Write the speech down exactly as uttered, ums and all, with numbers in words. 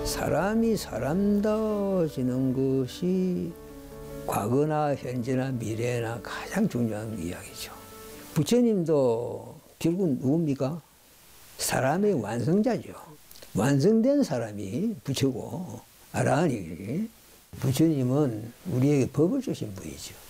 사람이 사람다워지는 것이 과거나 현재나 미래나 가장 중요한 이야기죠. 부처님도 결국은 누굽니까? 사람의 완성자죠. 완성된 사람이 부처고, 아라하니 부처님은 우리에게 법을 주신 분이죠.